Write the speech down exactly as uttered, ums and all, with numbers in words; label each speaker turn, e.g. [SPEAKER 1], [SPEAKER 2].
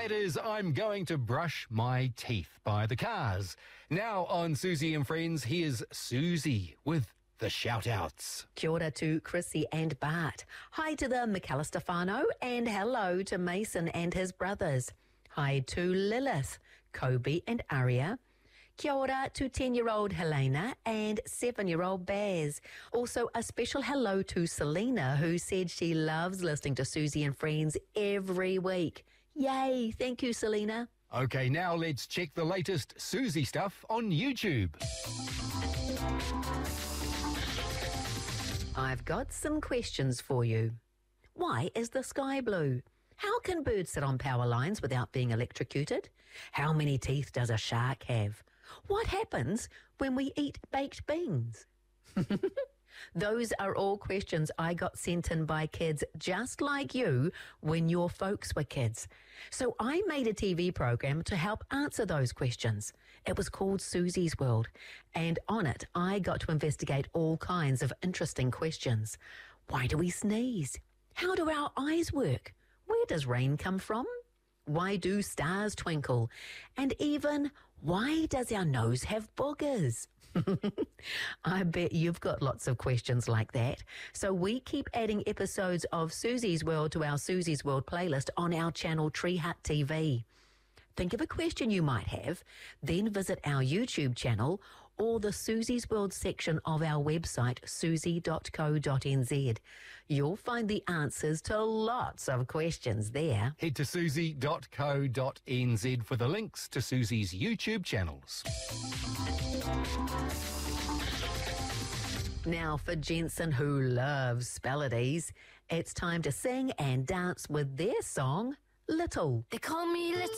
[SPEAKER 1] That is I'm Going to Brush My Teeth by The Cars. Now on Susie and Friends, here's Susie with the shout-outs.
[SPEAKER 2] Kia ora to Chrissy and Bart. Hi to the McAllister whānau and hello to Mason and his brothers. Hi to Lilith, Kobe and Aria. Kia ora to ten-year-old Helena and seven-year-old Baz. Also a special hello to Selena, who said she loves listening to Susie and Friends every week. Yay, thank you, Selena.
[SPEAKER 1] Okay, now let's check the latest Susie stuff on YouTube.
[SPEAKER 2] I've got some questions for you. Why is the sky blue? How can birds sit on power lines without being electrocuted? How many teeth does a shark have? What happens when we eat baked beans? Those are all questions I got sent in by kids just like you when your folks were kids. So I made a T V program to help answer those questions. It was called Susie's World, and on it I got to investigate all kinds of interesting questions. Why do we sneeze? How do our eyes work? Where does rain come from? Why do stars twinkle? And even, why does our nose have boogers? I bet you've got lots of questions like that. So we keep adding episodes of Susie's World to our Susie's World playlist on our channel Tree Hut T V. Think of a question you might have, then visit our YouTube channel or the Susie's World section of our website, susie dot co dot n z. You'll find the answers to lots of questions there.
[SPEAKER 1] Head to susie dot co dot n z for the links to Susie's YouTube channels.
[SPEAKER 2] Now for Jensen, who loves spellities, it's time to sing and dance with their song, Little.
[SPEAKER 3] They call me Little.